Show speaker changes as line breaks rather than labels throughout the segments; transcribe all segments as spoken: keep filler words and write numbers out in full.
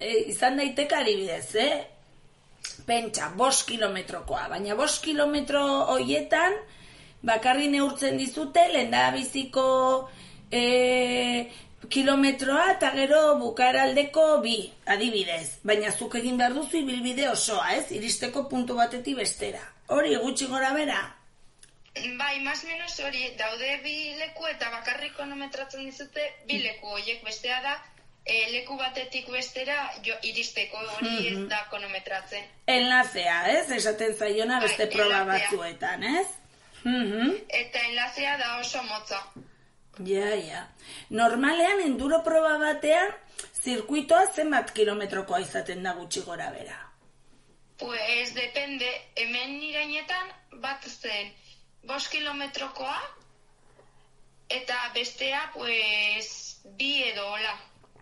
e, izan daiteke adibidez, eh? Pentsa, bost kilometrokoa, baina bost kilometro hoietan bakarri neurtzen dizute lehendabiziko e, kilometroa eta gero bukaraldeko bi, adibidez. Baina zuk egin behar duzu ibilbide osoa, ez? Iristeko puntu batetik bestera. Hori, gutxi gora bera?
Bai, más menos hori, daude bi leku eta bakarrik kronometratzen dizute bi leku horiek, bestea da, e, leku batetik bestera jo, iristeko hori mm-hmm. ez da kronometratzen.
Enlazea, ez? Esaten zaiona beste bai, proba enlazea. Batzuetan, ez? Mm-hmm.
Eta enlazea da oso motza.
Ja, ja. Normalean, enduro proba batean, zirkuitoa zenbat kilometrokoa izaten da gutxi gora bera?
Pues, depende, hemen irainetan bat zen bost kilometrokoa, eta bestea, pues, bi edo hola.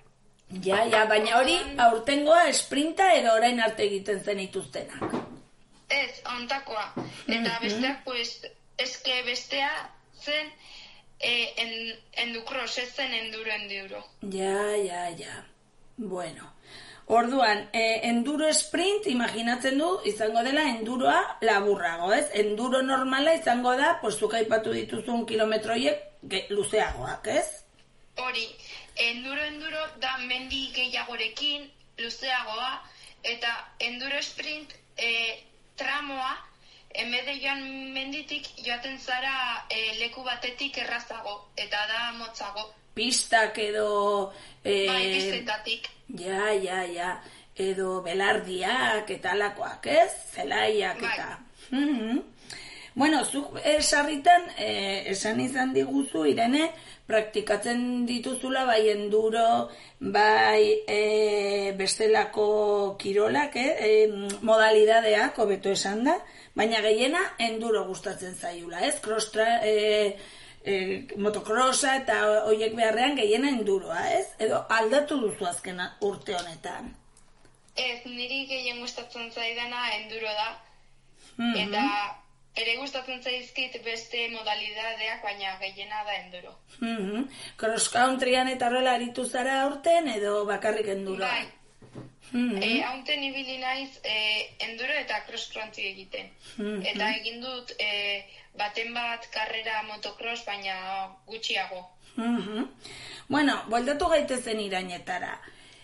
Ja, ja, baina hori aurtengoa esprinta edo orain arte egiten zen ituztenak.
Ez, ontakoa. Eta besteak, pues, eske bestea zen eh, en, endukros, ez zen enduro enduro.
Ja, ja, ja. Bueno, orduan, eh, enduro sprint, imaginatzen du, izango dela enduroa laburrago, ez? Enduro normala izango da, pues, zuk aipatu dituzun kilometroiek luzeagoak, ez?
Hori, enduro enduro da mendi gehiagorekin, luzeagoa, eta enduro sprint eh, tramoa, enbede joan menditik joaten zara e, leku batetik errazago, eta da motzago.
Pistak edo...
E, bai, pistetatik.
Ja, ja, ja. Edo belardiak eta alakoak, ez? Zelaiak
bai.
Eta... Mm-hmm. Bueno, zuk esarritan, eh, esan izan diguzu, Irene, praktikatzen dituzula bai enduro, bai e, bestelako kirolak, eh? E, modalidadeak, hobeto esan da, baina gehiena enduro gustatzen zaiula, ez? Crosstra, e, e, motocrossa eta hoiek beharrean gehiena enduroa, ez? Edo aldatu duzu azken urte honetan?
Ez, niri gehien gustatzen zaidana enduro da,
mm-hmm.
eta... Ere gustatzen zaizkit beste modalidadeak, baina gehiena da enduro.
Mm-hmm. Cross countryan eta horrela aritu zara aurten edo bakarrik enduro?
Bai.
Mm-hmm.
E, aurten ibili naiz e, enduro eta cross country egiten. Mm-hmm. Eta egin dut e, baten bat karrera motocross, baina gutxiago.
Mm-hmm. Bueno, bueltatu gaitezen irainetara.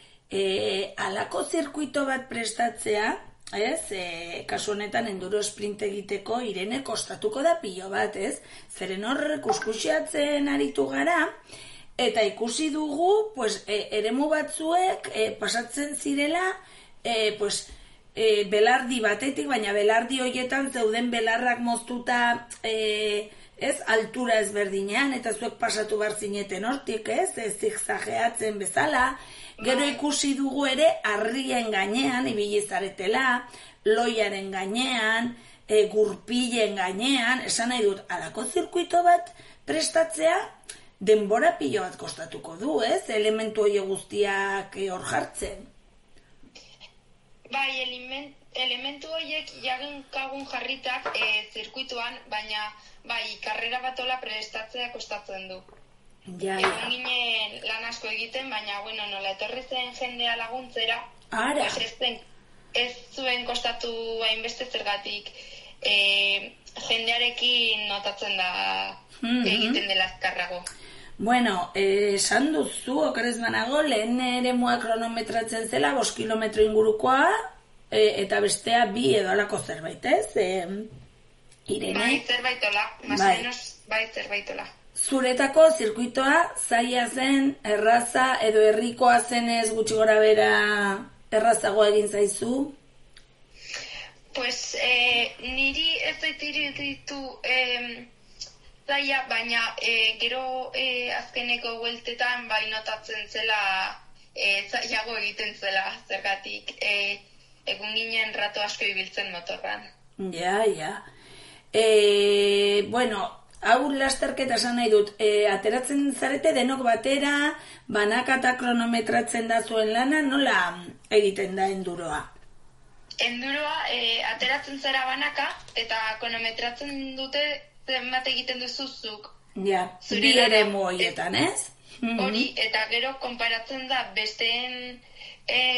E, alako zirkuito bat prestatzea, ez, e, kasu honetan enduro sprint egiteko Irene kostatuko da pilo bat, ez? Zeren horrek kuskusiatzen aritu gara, eta ikusi dugu, pues, e, eremu batzuek e, pasatzen zirela, e, pues, e, belardi batetik, baina belardi horietan zeuden belarrak moztuta, e, ez, altura ezberdinean, eta zuek pasatu behar zineten hortik, ez, ez zigzageatzen bezala. Gero ikusi dugu ere harrien gainean, ibili zaretela, loiaren gainean, e, gurpilen gainean, esan nahi dut, alako zirkuito bat prestatzea, denbora pilo bat kostatuko du, ez? Elementu hori guztiak hor jartzen.
Bai, element, elementu horiek jagin kagun jarritak e, zirkuituan, baina bai, karrera batola prestatzea kostatzen du.
Ja, ja.
Egon ginen lan asko egiten, baina, bueno, nola etorri zen jendea laguntzera, pues ez, zen, ez zuen kostatu hainbeste zergatik e, jendearekin notatzen da mm-hmm. egiten dela azkarrago.
Bueno, esan eh, duzu, okerez banago, lehen ere mua kronometratzen zela, bost kilometro ingurukoa, eh, eta bestea bi edo alako zerbait, ez? Eh, Irene?
Bai, zerbaitola, más o menos, bai, zerbaitola.
Zuretako zirkuitoa zaila zen, erraza edo herrikoa zenez gutxi gora bera errazagoa egin zaizu?
Pues eh, niri ez zaitiri ditu eh, zaila, baina eh, gero eh, azkeneko bueltetan bai notatzen zela eh, zailago egiten zela, zergatik eh, egun ginen rato asko ibiltzen motorran.
Ja, ja. Eh, bueno... Hau lasterketa esan nahi dut, e, ateratzen zarete denok batera, banaka eta kronometratzen da zuen lana, nola egiten da enduroa?
Enduroa e, ateratzen zara banaka, eta kronometratzen dute zenbat egiten duzuzuk.
Ja, bi eremu horietan, ez?
Hori, eta gero konparatzen da besteen... E,